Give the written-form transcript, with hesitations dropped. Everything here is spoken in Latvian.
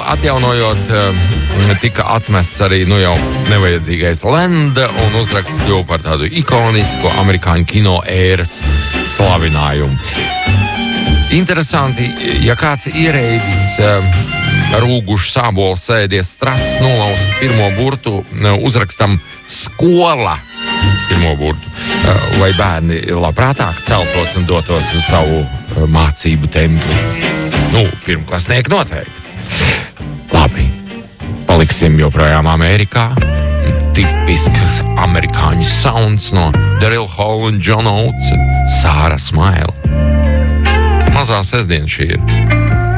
atjaunojot, tika atmests arī jau nevajadzīgais Lenda, un uzraksts kļuva par tādu ikonisku amerikāņu kino ēras slavinājumu. Interesanti, ja kāds ierēdis rūguši sābolu sēdies strass, nolaust pirmo burtu, uzrakstam skola pirmo burtu, vai bērni labprātāk celtos un dotos uz savu mācību templi. Pirmklasnieki noteikti. Labi, paliksim joprojām Amerikā. Tipisks amerikāņu sounds no Daryl Hall un John Oates, Sāra Smile. Mazā sestdiena šī ir.